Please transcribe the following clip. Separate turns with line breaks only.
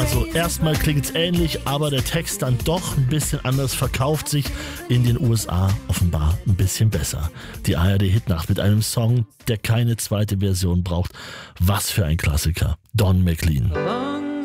Also erstmal klingt's ähnlich, aber der Text dann doch ein bisschen anders, verkauft sich in den USA offenbar ein bisschen besser. Die ARD-Hitnacht mit einem Song, der keine zweite Version braucht. Was für ein Klassiker. Don McLean.